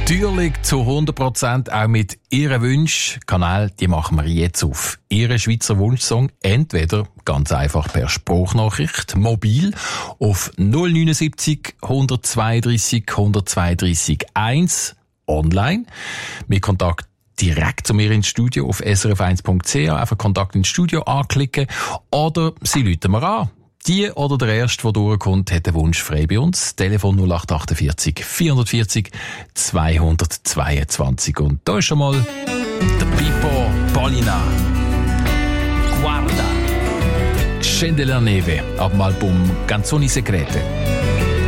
Natürlich zu 100% auch mit Ihren Wünschen. Kanal, die machen wir jetzt auf. Ihren Schweizer Wunschsong entweder ganz einfach per Sprachnachricht, mobil, auf 079 132 132 1, online, mit Kontakt direkt zu mir ins Studio auf srf1.ch, einfach Kontakt ins Studio anklicken, oder Sie rufen mir an. Die oder der Erste, der durchkommt, hat den Wunsch frei bei uns. Telefon 0848 440 222. Und da ist schon mal der Pippo Polina. Guarda. Scende la neve, ab dem Album Canzoni Secrete.